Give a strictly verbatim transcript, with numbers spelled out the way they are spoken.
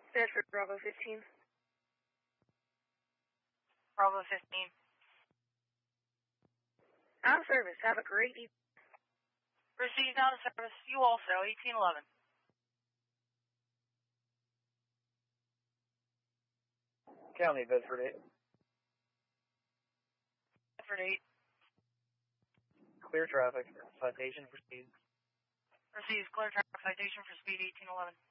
Bedford, Bravo fifteen. Bravo fifteen. Out of service. Have a great evening. Received out of service. You also, eighteen eleven. County, Bedford eight. Bedford eight. Clear traffic. Citation for speed. Receives clear traffic citation for speed eighteen eleven.